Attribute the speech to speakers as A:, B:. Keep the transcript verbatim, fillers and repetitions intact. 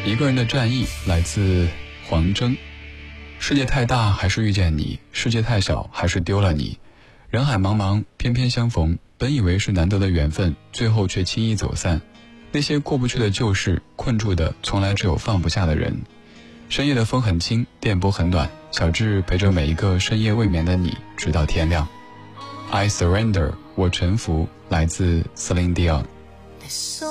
A: 一个人的战役来自黄征。世界太大还是遇见你，世界太小还是丢了你，人海茫茫偏偏相逢，本以为是难得的缘分，最后却轻易走散。那些过不去的旧事，困住的从来只有放不下的人。深夜的风很轻，电波很暖，小智陪着每一个深夜未眠的你，直到天亮。 I surrender 我臣服，来自 Celine Dion。